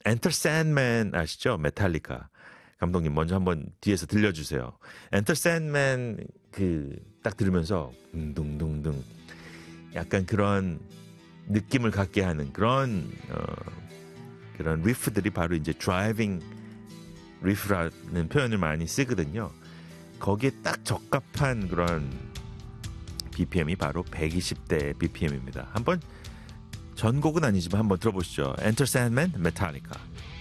Enter Sandman 아시죠? 메탈리카. 감독님 먼저 한번 뒤에서 들려주세요. Enter Sandman 그 딱 들으면서 둥둥둥 약간 그런 느낌을 갖게 하는 그런 리프들이 바로 이제 드라이빙 리프라는 표현을 많이 쓰거든요. 거기에 딱 적합한 그런 BPM이 바로 120대 BPM입니다. 한번 전곡은 아니지만 한번 들어보시죠. Enter Sandman, Metallica.